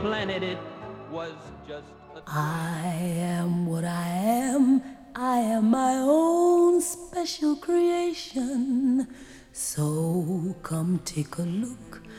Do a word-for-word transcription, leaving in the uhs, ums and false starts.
planet, it was just a I am what I am. I am my own special creation. So come take a look